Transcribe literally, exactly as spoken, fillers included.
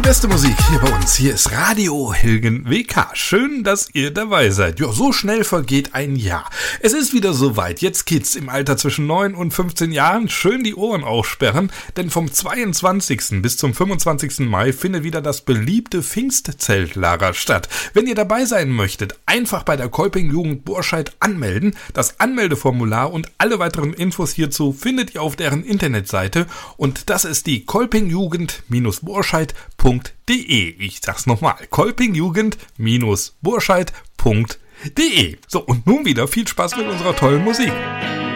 beste Musik hier bei uns. Hier ist Radio Hilgen W K. Schön, dass ihr dabei seid. Ja, so schnell vergeht ein Jahr. Es ist wieder soweit. Jetzt Kids im Alter zwischen neun und fünfzehn Jahren schön die Ohren aufsperren, denn vom zweiundzwanzigsten bis zum fünfundzwanzigsten Mai findet wieder das beliebte Pfingstzeltlager statt. Wenn ihr dabei sein möchtet, einfach bei der Kolping-Jugend Borscheid anmelden. Das Anmeldeformular und alle weiteren Infos hierzu findet ihr auf deren Internetseite und das ist die kolpingjugend-borscheid punkt de. Ich sag's nochmal, kolpingjugend-borscheid punkt de. So, und nun wieder viel Spaß mit unserer tollen Musik.